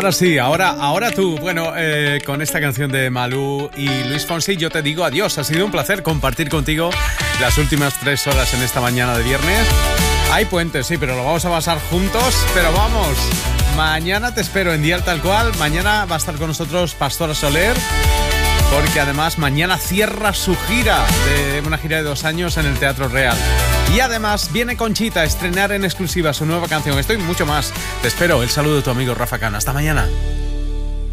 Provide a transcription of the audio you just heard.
Ahora sí, ahora tú. Bueno, con esta canción de Malú y Luis Fonsi, yo te digo adiós. Ha sido un placer compartir contigo las últimas 3 horas en esta mañana de viernes. Hay puentes, sí, pero lo vamos a pasar juntos. Pero vamos, mañana te espero en Dial Tal Cual. Mañana va a estar con nosotros Pastora Soler, porque además mañana cierra su gira, una gira de 2 años en el Teatro Real. Y además viene Conchita a estrenar en exclusiva su nueva canción. Esto y mucho más. Te espero. El saludo de tu amigo Rafa Cano. Hasta mañana.